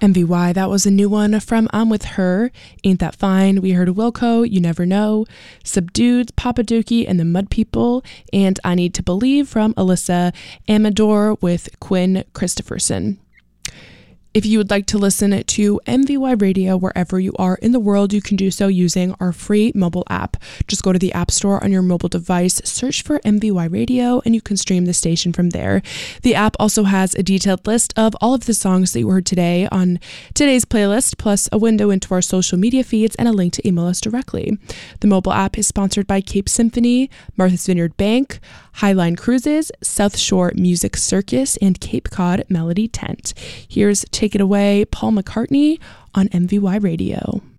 MVY, that was a new one from I'm With Her, Ain't That Fine. We heard Wilco, You Never Know, Subdued, Papa Dookie and the Mud People, and I Need to Believe from Alyssa Amador with Quinn Christopherson. If you would like to listen to MVY Radio wherever you are in the world, you can do so using our free mobile app. Just go to the App Store on your mobile device, search for MVY Radio, and you can stream the station from there. The app also has a detailed list of all of the songs that you heard today on today's playlist, plus a window into our social media feeds and a link to email us directly. The mobile app is sponsored by Cape Symphony, Martha's Vineyard Bank, Highline Cruises, South Shore Music Circus, and Cape Cod Melody Tent. Here's Take It Away, Paul McCartney on MVY Radio.